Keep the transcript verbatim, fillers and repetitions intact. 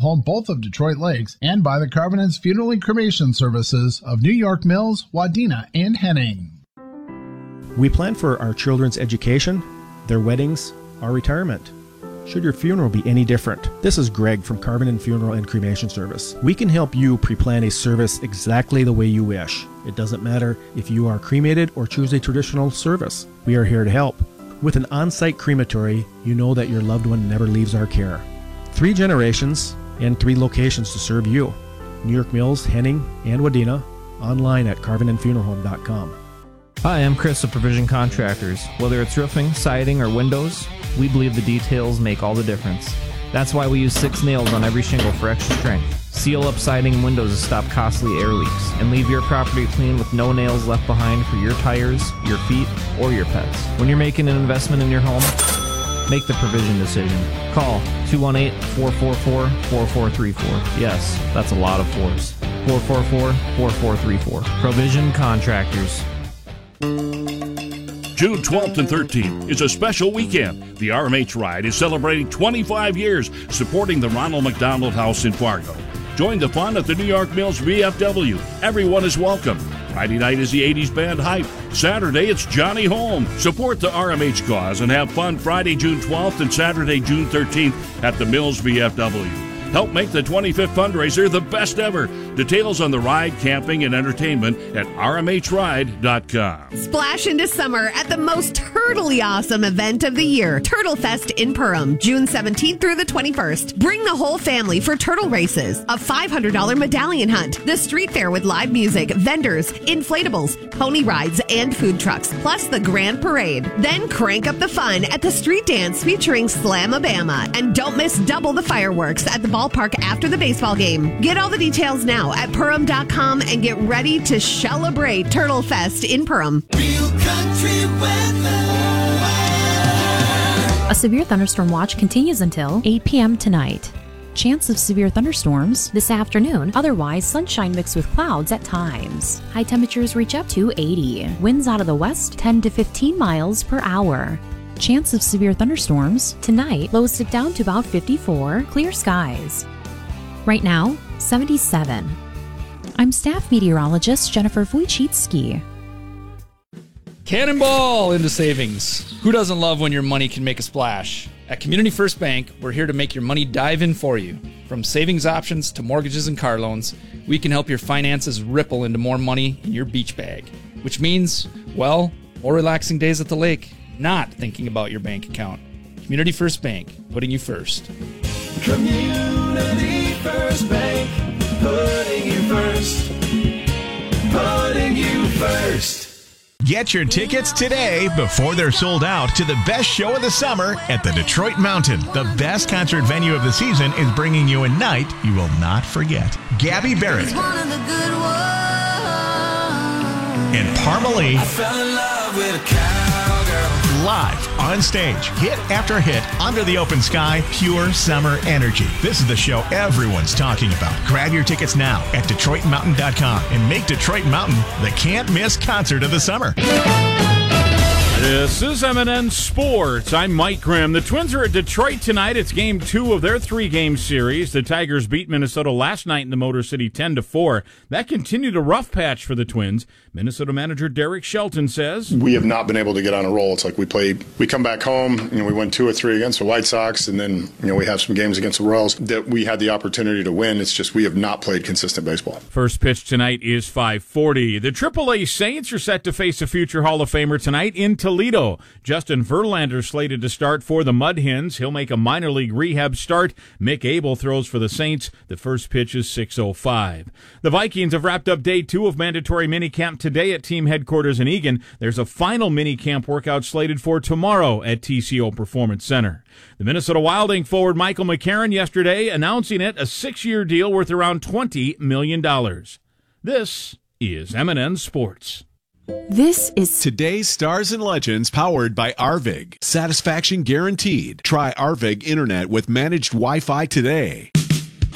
home both of Detroit Lakes, and by the Carvin's Funeral and Cremation Services of New York Mills, Wadena, and Henning. We plan for our children's education, their weddings, our retirement. Should your funeral be any different? This is Greg from Carvin Funeral and Cremation Service. We can help you pre-plan a service exactly the way you wish. It doesn't matter if you are cremated or choose a traditional service. We are here to help. With an on-site crematory, you know that your loved one never leaves our care. Three generations and three locations to serve you. New York Mills, Henning, and Wadena. Online at carvin and funeral home dot com. Hi, I'm Chris of Provision Contractors. Whether it's roofing, siding, or windows, we believe the details make all the difference. That's why we use six nails on every shingle for extra strength. Seal up siding and windows to stop costly air leaks, and leave your property clean with no nails left behind for your tires, your feet, or your pets. When you're making an investment in your home, make the Provision decision. Call two one eight, four four four, four four three four. Yes, that's a lot of fours. four four four, four four three four. Provision Contractors. June twelfth and thirteenth is a special weekend. The R M H Ride is celebrating twenty-five years supporting the Ronald McDonald House in Fargo. Join the fun at the New York Mills V F W. Everyone is welcome. Friday night is the eighties band Hype. Saturday, it's Johnny Home. Support the R M H cause and have fun Friday, June twelfth and Saturday, June thirteenth at the Mills V F W. Help make the twenty-fifth fundraiser the best ever. Details on the ride, camping, and entertainment at r m h ride dot com. Splash into summer at the most turtly awesome event of the year, Turtle Fest in Perham, June seventeenth through the twenty-first. Bring the whole family for turtle races, a five hundred dollars medallion hunt, the street fair with live music, vendors, inflatables, pony rides, and food trucks, plus the grand parade. Then crank up the fun at the street dance featuring Slamabama. And don't miss double the fireworks at the ballpark after the baseball game. Get all the details now at Perham dot com and get ready to celebrate Turtle Fest in Perham. Real country weather. A severe thunderstorm watch continues until eight p.m. tonight. Chance of severe thunderstorms this afternoon, otherwise sunshine mixed with clouds at times. High temperatures reach up to eighty. Winds out of the west ten to fifteen miles per hour. Chance of severe thunderstorms tonight, lows dip down to about fifty-four, clear skies. Right now, seventy-seven. I'm staff meteorologist Jennifer Wojcicki. Cannonball into savings. Who doesn't love when your money can make a splash? At Community First Bank, we're here to make your money dive in for you. From savings options to mortgages and car loans, we can help your finances ripple into more money in your beach bag. Which means, well, more relaxing days at the lake, not thinking about your bank account. Community First Bank, putting you first. Community First Bank, putting you first. Putting you first. Get your tickets today before they're sold out to the best show of the summer at the Detroit Mountain. The best concert venue of the season is bringing you a night you will not forget. Gabby Barrett and Parmalee I fell in love with a cowgirl. live on stage. Hit after hit under the open sky, pure summer energy. This is the show everyone's talking about. Grab your tickets now at detroit mountain dot com and make Detroit Mountain the can't-miss concert of the summer. This is M and N Sports. I'm Mike Grimm. The Twins are at Detroit tonight. It's game two of their three-game series. The Tigers beat Minnesota last night in the Motor City ten to four. That continued a rough patch for the Twins. Minnesota manager Derek Shelton says, we have not been able to get on a roll. It's like we played, we come back home, you know, we win two or three against the White Sox, and then, you know, we have some games against the Royals that we had the opportunity to win. It's just we have not played consistent baseball. First pitch tonight is five forty. The triple A Saints are set to face a future Hall of Famer tonight in Toledo. Justin Verlander slated to start for the Mud Hens. He'll make a minor league rehab start. Mick Abel throws for the Saints. The first pitch is six oh five. The Vikings have wrapped up day two of mandatory minicamp today at team headquarters in Eagan. There's a final minicamp workout slated for tomorrow at T C O Performance Center. The Minnesota Wild forward Michael McCarron yesterday announcing it a six-year deal worth around twenty million dollars. This is M and N Sports. This is today's Stars and Legends, powered by Arvig. Satisfaction guaranteed. Try Arvig Internet with managed Wi-Fi today.